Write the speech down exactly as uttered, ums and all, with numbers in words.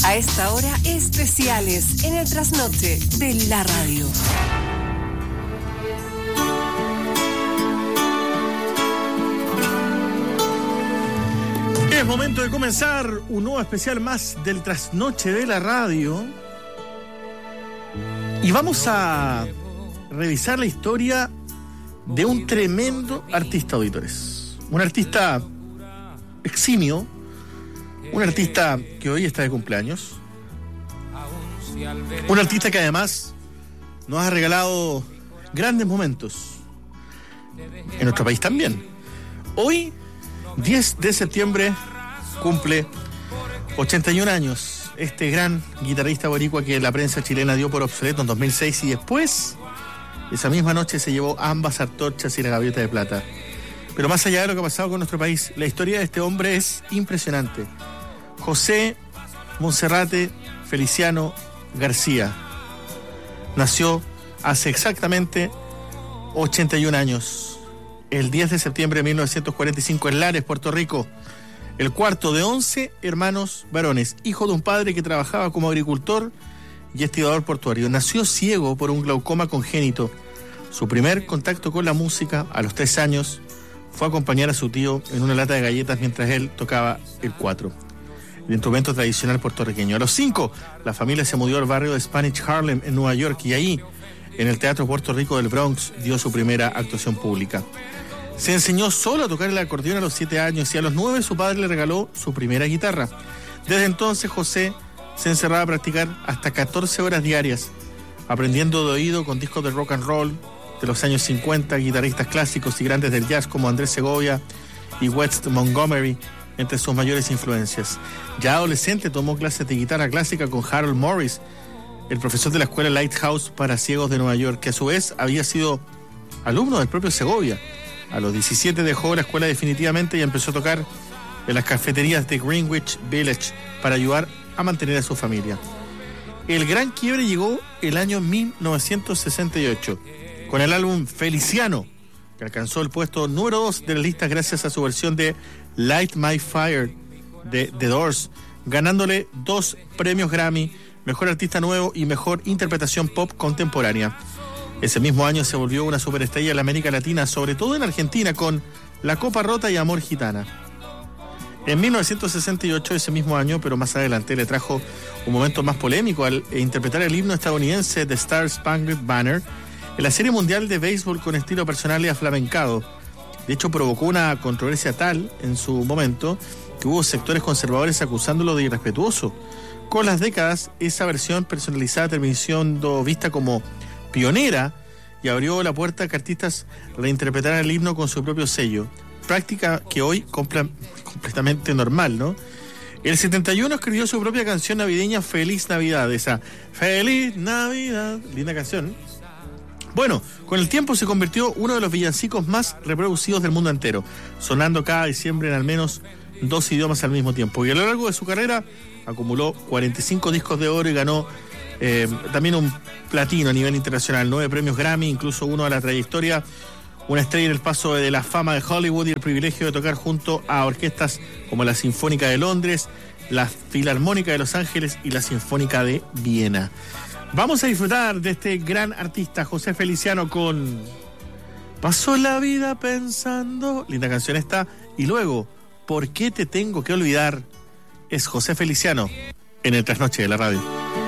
A esta hora, especiales en el trasnoche de la radio. Es momento de comenzar un nuevo especial más del trasnoche de la radio. Y vamos a revisar la historia de un tremendo artista, auditores. Un artista eximio, un artista que hoy está de cumpleaños, un artista que además nos ha regalado grandes momentos en nuestro país también. Hoy, diez de septiembre, cumple ochenta y un años este gran guitarrista boricua que la prensa chilena dio por obsoleto en dos mil seis y después, esa misma noche, se llevó ambas antorchas y la gaviota de plata. Pero más allá de lo que ha pasado con nuestro país, la historia de este hombre es impresionante. José Monserrate Feliciano García nació hace exactamente ochenta y un años, el diez de septiembre de mil novecientos cuarenta y cinco, en Lares, Puerto Rico, el cuarto de once hermanos varones, hijo de un padre que trabajaba como agricultor y estibador portuario. Nació ciego por un glaucoma congénito. Su primer contacto con la música, a los tres años, fue acompañar a su tío en una lata de galletas mientras él tocaba el cuatro, el instrumento tradicional puertorriqueño. A los cinco, la familia se mudó al barrio de Spanish Harlem en Nueva York y ahí, en el Teatro Puerto Rico del Bronx, dio su primera actuación pública. Se enseñó solo a tocar el acordeón a los siete años y a los nueve su padre le regaló su primera guitarra. Desde entonces José se encerraba a practicar hasta catorce horas diarias, aprendiendo de oído con discos de rock and roll de los años cincuenta, guitarristas clásicos y grandes del jazz como Andrés Segovia y West Montgomery, entre sus mayores influencias. Ya adolescente tomó clases de guitarra clásica con Harold Morris, el profesor de la escuela Lighthouse para ciegos de Nueva York, que a su vez había sido alumno del propio Segovia. A los diecisiete dejó la escuela definitivamente y empezó a tocar en las cafeterías de Greenwich Village para ayudar a mantener a su familia. El gran quiebre llegó el año mil novecientos sesenta y ocho, con el álbum Feliciano, que alcanzó el puesto número dos de la lista gracias a su versión de Light My Fire de The Doors, ganándole dos premios Grammy, Mejor Artista Nuevo y Mejor Interpretación Pop Contemporánea. Ese mismo año se volvió una superestrella en la América Latina, sobre todo en Argentina, con La Copa Rota y Amor Gitana. En mil novecientos sesenta y ocho, ese mismo año, pero más adelante, le trajo un momento más polémico al interpretar el himno estadounidense The Star Spangled Banner en la Serie Mundial de Béisbol con estilo personal y aflamencado. De hecho, provocó una controversia tal en su momento que hubo sectores conservadores acusándolo de irrespetuoso. Con las décadas, esa versión personalizada terminó siendo vista como pionera y abrió la puerta a que artistas reinterpretaran el himno con su propio sello, práctica que hoy compra completamente normal, ¿no? El setenta y uno escribió su propia canción navideña Feliz Navidad, esa Feliz Navidad, linda canción. Bueno, con el tiempo se convirtió uno de los villancicos más reproducidos del mundo entero, sonando cada diciembre en al menos dos idiomas al mismo tiempo. Y a lo largo de su carrera acumuló cuarenta y cinco discos de oro y ganó eh, también un platino a nivel internacional, nueve premios Grammy, incluso uno a la trayectoria, una estrella en el paso de la fama de Hollywood y el privilegio de tocar junto a orquestas como la Sinfónica de Londres, la Filarmónica de Los Ángeles y la Sinfónica de Viena. Vamos a disfrutar de este gran artista, José Feliciano, con Pasó la vida pensando, linda canción esta, y luego, ¿Por qué te tengo que olvidar? Es José Feliciano en el Trasnoche de la radio.